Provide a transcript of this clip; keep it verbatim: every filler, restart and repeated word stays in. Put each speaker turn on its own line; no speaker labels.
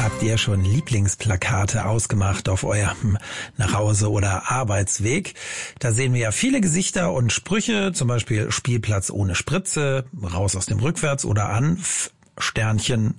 Habt ihr schon Lieblingsplakate ausgemacht auf eurem Nachhause- oder Arbeitsweg? Da sehen wir ja viele Gesichter und Sprüche, zum Beispiel Spielplatz ohne Spritze, raus aus dem Rückwärts oder an, Sternchen